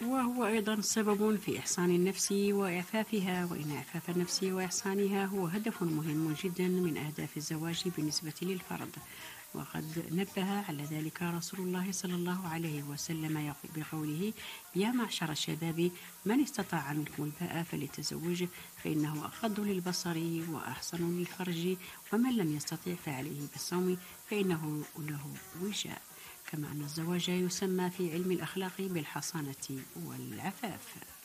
وهو أيضا سبب في إحصان النفس وإعفافها، وإن إعفاف النفس وإحصانها هو هدف مهم جدا من أهداف الزواج بالنسبة للفرد. وقد نبه على ذلك رسول الله صلى الله عليه وسلم بقوله: يا معشر الشباب من استطاع منكم الباءة فليتزوج فإنه أغض للبصر وأحسن للفرج، ومن لم يستطع فعليه بالصوم فإنه له وجاء. كما أن الزواج يسمى في علم الأخلاق بالحصانة والعفاف.